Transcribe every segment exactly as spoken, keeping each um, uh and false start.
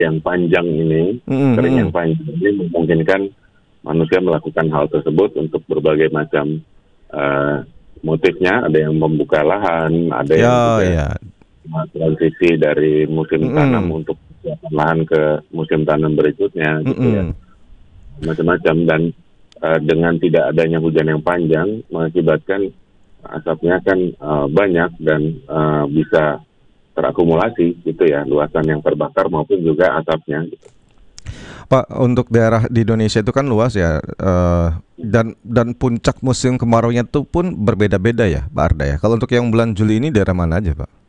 yang panjang ini, Mm-mm, kering mm-mm. yang panjang ini memungkinkan manusia melakukan hal tersebut untuk berbagai macam uh, motifnya. Ada yang membuka lahan, ada yang Ya, juga ya. transisi dari musim tanam Mm-mm, untuk persiapan lahan ke musim tanam berikutnya gitu ya, mm-mm. macam-macam. Dan uh, dengan tidak adanya hujan yang panjang mengakibatkan asapnya kan uh, banyak dan uh, bisa terakumulasi gitu ya, luasan yang terbakar maupun juga asapnya. Pak, untuk daerah di Indonesia itu kan luas ya, eh, dan dan puncak musim kemarau-nya itu pun berbeda-beda ya, Pak Arda ya. Kalau untuk yang bulan Juli ini daerah mana aja, Pak?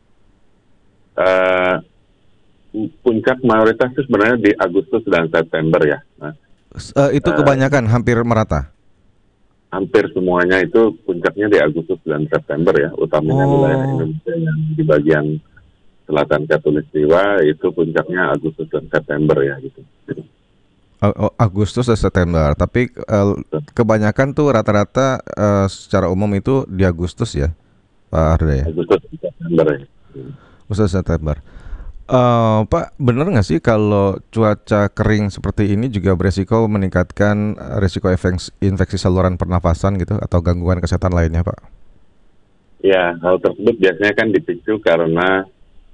Uh, puncak mayoritas itu sebenarnya di Agustus dan September ya. Nah, S- eh, itu uh, kebanyakan hampir merata. hampir semuanya itu puncaknya di Agustus dan September ya, utamanya wilayah Oh, Indonesia yang di bagian selatan Katulistiwa itu puncaknya Agustus dan September ya gitu. A- oh, Agustus dan September. Tapi eh, kebanyakan tuh rata-rata eh, secara umum itu di Agustus ya, Pak Arda ya. Agustus dan September ya. Agustus September. Eh, Pak, benar nggak sih kalau cuaca kering seperti ini juga beresiko meningkatkan eh, risiko infeksi, infeksi saluran pernafasan gitu atau gangguan kesehatan lainnya, Pak? Ya, hal tersebut biasanya kan dipicu karena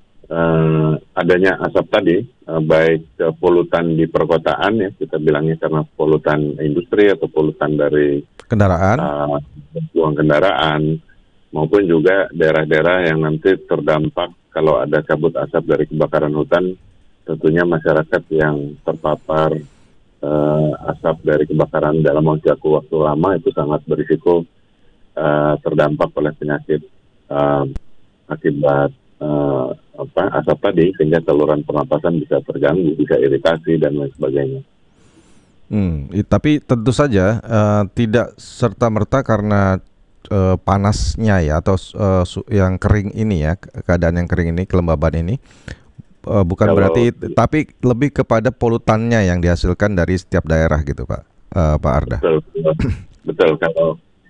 uh, adanya asap tadi, uh, baik uh, polutan di perkotaan ya, kita bilangnya karena polutan industri atau polutan dari Kendaraan? uh, buang kendaraan, maupun juga daerah-daerah yang nanti terdampak kalau ada kabut asap dari kebakaran hutan, tentunya masyarakat yang terpapar uh, asap dari kebakaran dalam waktu waktu lama itu sangat berisiko uh, terdampak oleh penyakit uh, akibat uh, apa asap tadi, sehingga saluran pernapasan bisa terganggu, bisa iritasi dan lain sebagainya. Hmm, i- tapi tentu saja eh, tidak serta-merta karena eh, panasnya ya atau eh, su- yang kering ini ya, ke- keadaan yang kering ini, kelembaban ini, eh, bukan Kalau berarti, tapi lebih kepada polutannya yang dihasilkan dari setiap daerah gitu, Pak. Eh, Pak Arda. betul betul kalau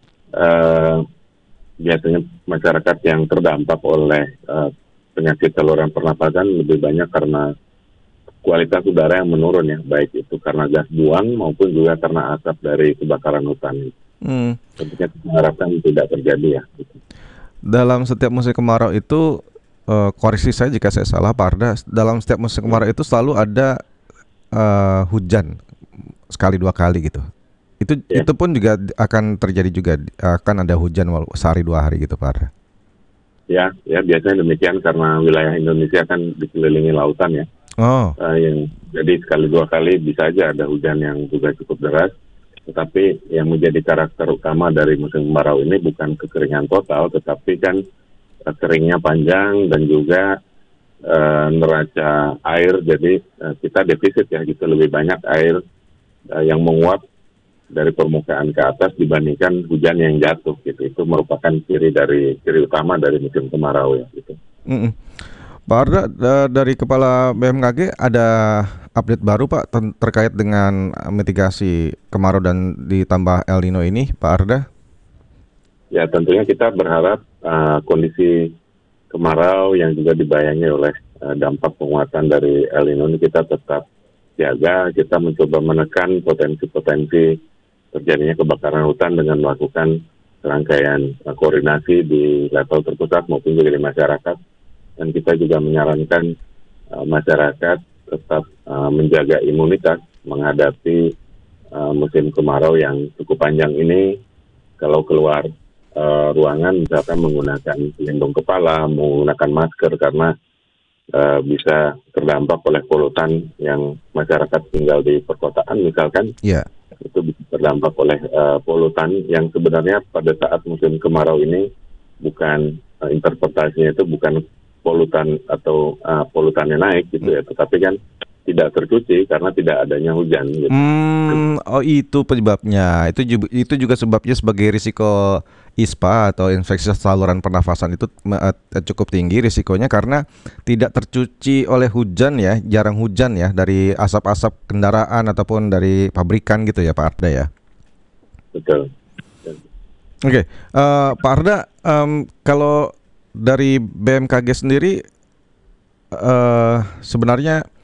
uh, biasanya masyarakat yang terdampak oleh uh, penyakit saluran pernapasan lebih banyak karena kualitas udara yang menurun ya, baik itu karena gas buang maupun juga karena asap dari kebakaran hutan. Hmm. Tentunya kita harapkan tidak terjadi ya. Gitu. Dalam setiap musim kemarau itu, eh, koreksi saya jika saya salah, Pak Arda. Dalam setiap musim kemarau itu selalu ada eh, hujan sekali dua kali gitu. Itu Ya, itu pun juga akan terjadi juga, akan ada hujan walau sehari dua hari gitu, Pak Arda. ya, ya biasanya demikian karena wilayah Indonesia kan dikelilingi lautan ya. Oh, Uh, yang jadi sekali dua kali bisa aja ada hujan yang juga cukup deras. Tetapi yang menjadi karakter utama dari musim kemarau ini bukan kekeringan total, tetapi kan uh, keringnya panjang dan juga uh, neraca air. Jadi uh, kita defisit ya gitu, lebih banyak air uh, yang menguap dari permukaan ke atas dibandingkan hujan yang jatuh gitu. Itu merupakan ciri dari ciri utama dari musim kemarau ya gitu. mm-mm. Pak Arda, da- dari Kepala B M K G ada update baru Pak ten- terkait dengan eh, mitigasi kemarau dan ditambah El Nino ini, Pak Arda? Ya tentunya kita berharap uh, kondisi kemarau yang juga dibayangi oleh uh, dampak penguatan dari El Nino ini kita tetap jaga. Kita mencoba menekan potensi-potensi terjadinya kebakaran hutan dengan melakukan serangkaian uh, koordinasi di level terpusat maupun juga di masyarakat. Dan kita juga menyarankan uh, masyarakat tetap uh, menjaga imunitas menghadapi uh, musim kemarau yang cukup panjang ini. Kalau keluar uh, ruangan misalkan menggunakan pelindung kepala, menggunakan masker karena uh, bisa terdampak oleh polutan yang masyarakat tinggal di perkotaan misalkan, Ya. itu bisa terdampak oleh uh, polutan yang sebenarnya pada saat musim kemarau ini bukan uh, interpretasinya itu bukan polutan atau uh, polutannya naik gitu ya, tetapi kan tidak tercuci karena tidak adanya hujan gitu. Hmm, oh itu penyebabnya. Itu juga, itu juga sebabnya sebagai risiko ISPA atau infeksi saluran pernafasan itu me- eh, cukup tinggi risikonya karena tidak tercuci oleh hujan ya, jarang hujan ya dari asap-asap kendaraan ataupun dari pabrikan gitu ya, Pak Arda ya. Betul. Oke, eh, Pak Arda, em, kalau dari B M K G sendiri, eh, sebenarnya